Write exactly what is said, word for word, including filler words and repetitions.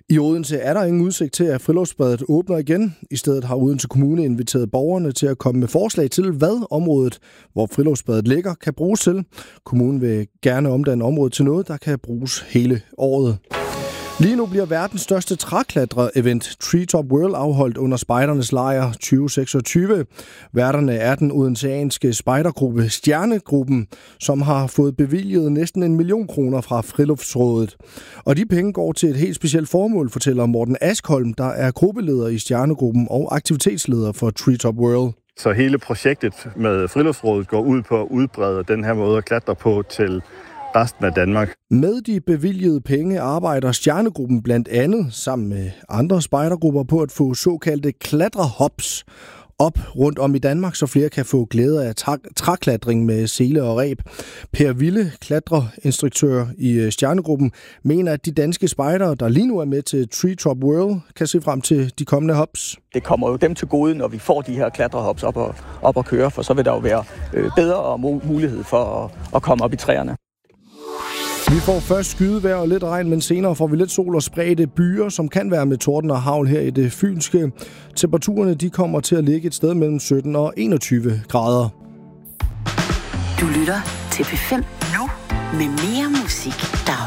I Odense er der ingen udsigt til, at Friluftsbadet åbner igen. I stedet har Odense Kommune inviteret borgerne til at komme med forslag til, hvad området, hvor Friluftsbadet ligger, kan bruges til. Kommunen vil gerne omdanne området til noget, der kan bruges hele året. Lige nu bliver verdens største træklatre-event Treetop World afholdt under spejdernes lejr tyve seksogtyve. Værterne er den odenseanske spejdergruppe Stjernegruppen, som har fået bevilget næsten en million kroner fra Friluftsrådet. Og de penge går til et helt specielt formål, fortæller Morten Askholm, der er gruppeleder i Stjernegruppen og aktivitetsleder for Treetop World. Så hele projektet med Friluftsrådet går ud på at udbrede den her måde at klatre på til resten af Danmark. Med de bevilgede penge arbejder Stjernegruppen blandt andet sammen med andre spejdergrupper på at få såkaldte klatrehops op rundt om i Danmark, så flere kan få glæde af træklatring med sele og reb. Per Ville, klatreinstruktør i Stjernegruppen, mener, at de danske spejdere, der lige nu er med til Treetop World, kan se frem til de kommende hops. Det kommer jo dem til gode, når vi får de her klatrehops op og, op og køre, for så vil der jo være øh, bedre og mulighed for at, at komme op i træerne. Vi får først skydevejr og lidt regn, men senere får vi lidt sol og spredte byer, som kan være med torden og hagl her i det fynske. Temperaturerne de kommer til at ligge et sted mellem sytten og enogtyve grader. Du lytter til P fem nu med mere musik, der